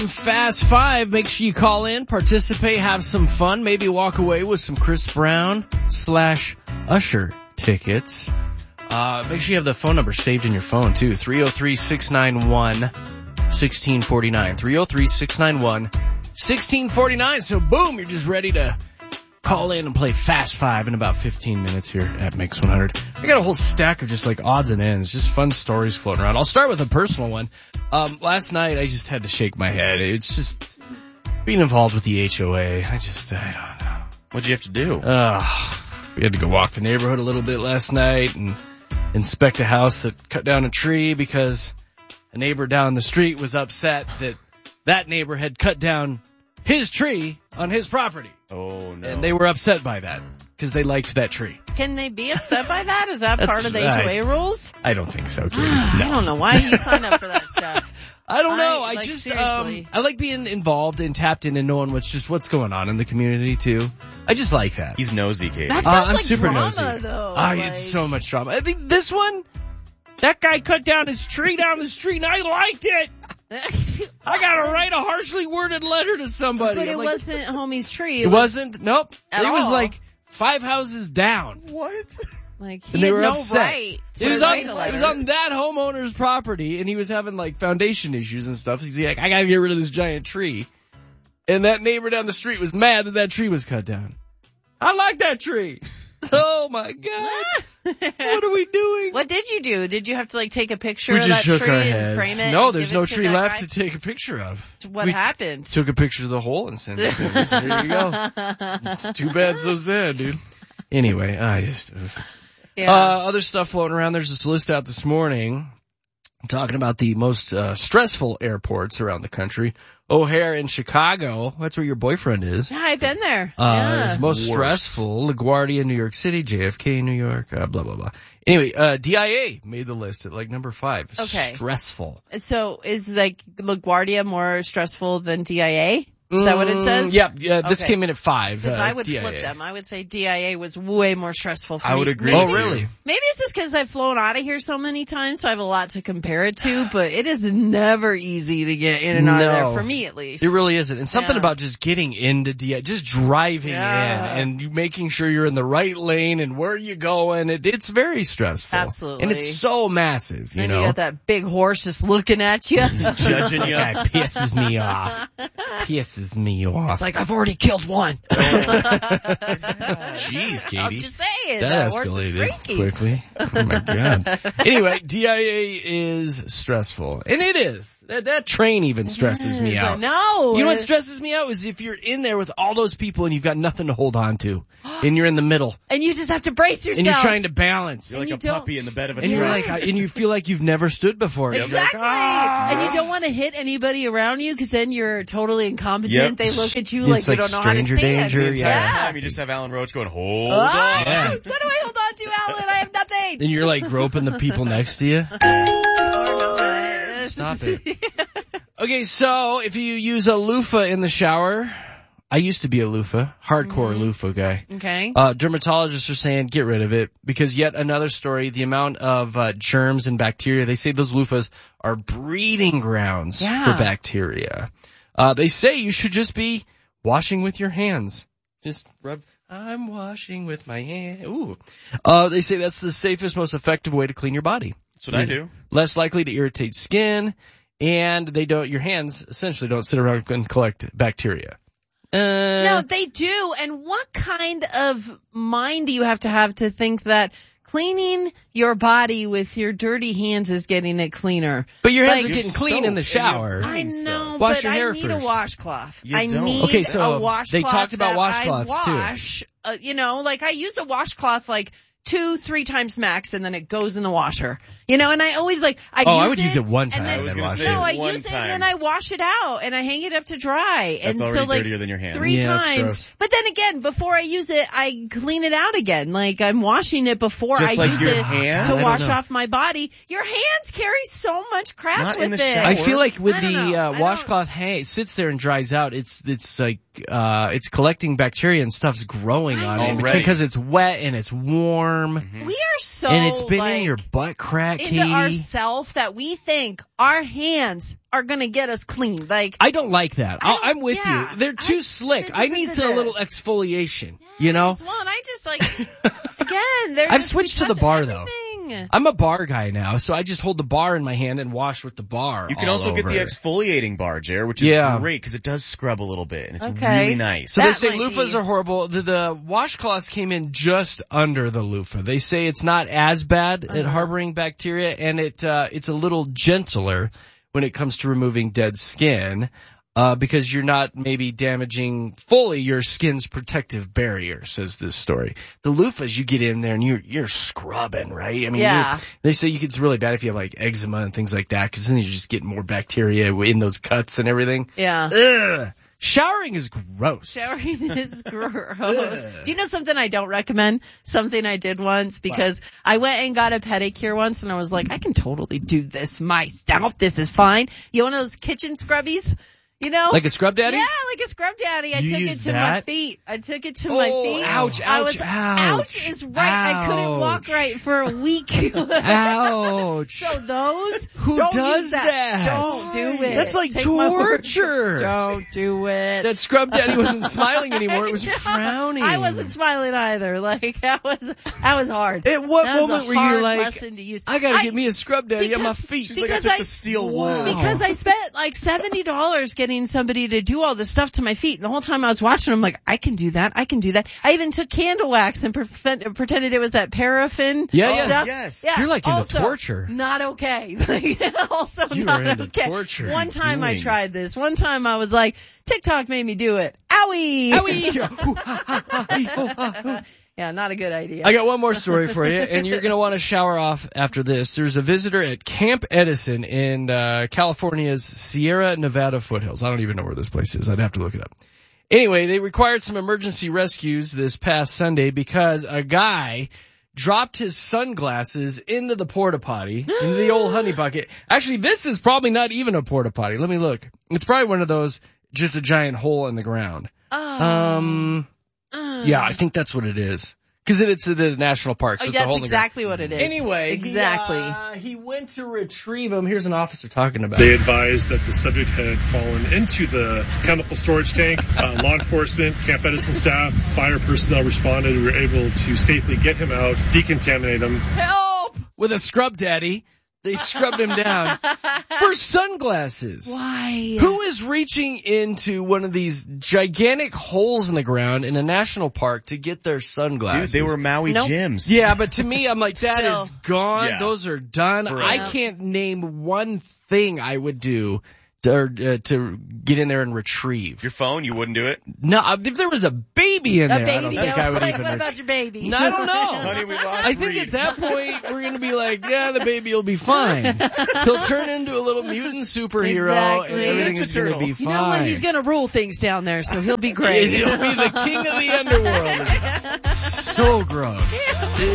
Fast Five. Make sure you call in, participate, have some fun, maybe walk away with some Chris Brown / Usher tickets. Make sure you have the phone number saved in your phone too. 303-691-1649. 303-691-1649. So boom, you're just ready to call in and play Fast Five in about 15 minutes here at Mix 100. I got a whole stack of just like odds and ends, just fun stories floating around. I'll start with a personal one. Last night I just had to shake my head. It's just being involved with the HOA. I don't know. What'd you have to do? We had to go walk the neighborhood a little bit last night and inspect a house that cut down a tree because a neighbor down the street was upset that neighbor had cut down his tree on his property. Oh, no. And they were upset by that because they liked that tree. Can they be upset by that? Is that part of the HOA rules? I don't think so, Katie. No. I don't know. Why you sign up for that stuff? I don't know. I like being involved and tapped in and knowing what's going on in the community too. I just like that. He's nosy, Katie. That sounds I'm like super drama, nosy. though. It's so much drama. I think this one, that guy cut down his tree down the street and I liked it. I gotta write a harshly worded letter to somebody. But it wasn't homie's tree. It wasn't? Nope. At It was all. like 5 houses down. What? Like, he And they had were no upset. right to It was write a on letter. that homeowner's property, and he was having like foundation issues and stuff. He's like, I gotta get rid of this giant tree. And that neighbor down the street was mad that tree was cut down. I like that tree. Oh my God. What are we doing? What did you do? Did you have to like take a picture We of just that shook tree our and head. frame it? No, and there's give no it to tree that left guy? to take a picture of. What We happened? Took a picture of the hole and sent it to him. There you go. It's too bad, so sad, dude. Anyway, Yeah. other stuff floating around. There's this list out this morning talking about the most stressful airports around the country. O'Hare in Chicago, that's where your boyfriend is. Yeah, I've been there. Is most stressful. LaGuardia, New York City, JFK, New York, blah, blah, blah. Anyway, DIA made the list at like number 5. Okay. Stressful. So is like LaGuardia more stressful than DIA? Is that what it says? Yeah, this Okay. came in at 5. Because I would DIA. flip them. I would say DIA was way more stressful for me. I would agree. Maybe, Oh, really? Maybe it's just because I've flown out of here so many times, so I have a lot to compare it to, but it is never easy to get in and out of there, for me at least. It really isn't. And something Yeah. about just getting into DIA, just driving Yeah. in and you making sure you're in the right lane and where you going. It's very stressful. Absolutely. And it's so massive, you and know. you got that big horse just looking at you. Judging you. That pisses me off. Pisses me off. It's like, I've already killed one. Jeez, Katie. I'm just saying. That horse is escalated freaky. quickly. Oh my God. Anyway, DIA is stressful. And it is. That train even stresses me Yes, out. I know. You know what stresses me out is if you're in there with all those people and you've got nothing to hold on to. And you're in the middle. And you just have to brace yourself. And you're trying to balance. You're And like you a don't- puppy in the bed of a And you're truck. like, and you feel like you've never stood before. You're like, Exactly. And you don't want to hit anybody around you because then you're totally incompetent. Yep. They look at you It's like you like don't know how to stranger stand. danger, The entire yeah. time you just have Alan Roach going, hold Ah, on. Yeah. What do I hold on to, Alan? I have nothing. And you're like groping the people next to you. Stop it. Okay, so if you use a loofah in the shower, I used to be a loofah, hardcore loofah guy. Okay. Dermatologists are saying get rid of it because yet another story, the amount of germs and bacteria, they say those loofahs are breeding grounds for bacteria. They say you should just be washing with your hands. Just rub. I'm washing with my hand. Ooh. They say that's the safest, most effective way to clean your body. That's what I do. Less likely to irritate skin, and your hands essentially don't sit around and collect bacteria. No, they do. And what kind of mind do you have to think that cleaning your body with your dirty hands is getting it cleaner? But your hands Like, are getting you clean in the soap and you shower. I clean know, stuff. Wash but your hair I need first. a washcloth. You I don't. need Okay, so a washcloth. they talked about that washcloths, too. I wash, like I use a washcloth like 2-3 times max, and then it goes in the washer. And I always I would use it one time and then, and I was then gonna wash say it. No, I one use it time. and then I wash it out and I hang it up to dry. That's and already so dirtier than your hands. 3 Yeah, that's times. gross. But then again, before I use it, I clean it out again. Like I'm washing it before Just I like use your it hands? to I don't wash know. off my body. Your hands carry so much crap Not with in the it. shower. I feel like with I don't know. the I don't- washcloth it sits there and dries out. It's like it's collecting bacteria and stuff's growing on it Already. because it's wet and it's warm warm. We are so And it's been like, in your butt crack, into Katie. ourself that we think our hands are gonna get us clean. Like, I don't like that. I'm with yeah. you. They're too slick. I need a little exfoliation, you know? well, and I just like, again, I've switched to the bar though. everything. I'm a bar guy now, so I just hold the bar in my hand and wash with the bar. You can all also get the over. exfoliating bar, Jer, which is great because it does scrub a little bit and it's really nice. So they That say might loofahs be- are horrible. The washcloths came in just under the loofah. They say it's not as bad at harboring bacteria, and it's a little gentler when it comes to removing dead skin. Because you're not maybe damaging fully your skin's protective barrier, says this story. The loofahs, you get in there and you're scrubbing, right? I mean, they say it's really bad if you have like eczema and things like that, because then you're just getting more bacteria in those cuts and everything. Yeah. Ugh. Showering is gross. Showering is gross. Do you know something I don't recommend? Something I did once because I went and got a pedicure once and I was like, I can totally do this myself. This is fine. You want those kitchen scrubbies? You know? Like a scrub daddy? Yeah, like a scrub daddy. I took it to my feet. I took it to my feet. Ouch, ouch, ouch. Ouch is right. I couldn't walk right for a week. Ouch. So those, Who don't does use that? Don't do it. That's like Take my word. torture. Don't do it. That scrub daddy wasn't smiling anymore. It was frowning. I wasn't smiling either. Like that was hard. At what That was moment a were you hard like, lesson to use. I gotta get me a scrub daddy on my feet? She's like, I took the steel wool. Because I spent like $70 getting somebody to do all this stuff to my feet. And the whole time I was watching, I'm like, I can do that. I can do that. I even took candle wax and pretended it was that paraffin stuff. Yes. Yeah. You're like into Also, torture. Not okay. Also You not are into okay. torture. One time I doing? tried this. One time I was like, TikTok made me do it. Owie! Owie! Yeah, not a good idea. I got one more story for you, and you're going to want to shower off after this. There's a visitor at Camp Edison in California's Sierra Nevada foothills. I don't even know where this place is. I'd have to look it up. Anyway, they required some emergency rescues this past Sunday because a guy dropped his sunglasses into the porta potty, into the old honey bucket. Actually, this is probably not even a porta potty. Let me look. It's probably one of those, just a giant hole in the ground. Yeah, I think that's what it is. Because it's the national park. So it's a that's hole in the exactly what it is. Anyway, exactly. he went to retrieve him. Here's an officer talking about They it. advised that the subject had fallen into the chemical storage tank. Law enforcement, Camp Edison staff, fire personnel responded and were able to safely get him out, decontaminate him. Help! With a scrub daddy. They scrubbed him down for sunglasses. Why? Who is reaching into one of these gigantic holes in the ground in a national park to get their Dude, sunglasses? they were Maui gyms. Yeah, but to me, I'm like, that Still. is gone. Yeah. Those are done. Right. I can't name one thing I would do to get in there and retrieve. Your phone, you wouldn't do it? No, if there was a baby in there, I don't think I would like, even. what about your baby? No, I don't know. Honey, we lost I think Reed. at that point we're gonna be like, yeah, the baby will be fine. He'll turn into a little mutant superhero, Exactly. and everything Ninja is gonna be Turtle. fine. You know what? He's gonna rule things down there, so he'll be great. He'll be the king of the underworld. So gross.